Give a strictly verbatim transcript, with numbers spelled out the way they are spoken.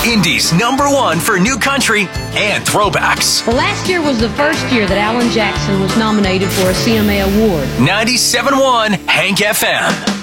Indy's number one for new country and throwbacks. Well, last year was the first year that Alan Jackson was nominated for a C M A award. ninety-seven point one Hank F M.